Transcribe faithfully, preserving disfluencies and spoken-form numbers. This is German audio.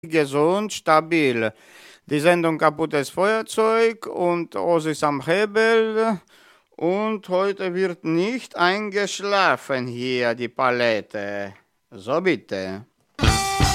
gesund, stabil. Die Sendung Kaputtes Feuerzeug und Osis am Hebel. Und heute wird nicht eingeschlafen hier die Palette. So bitte.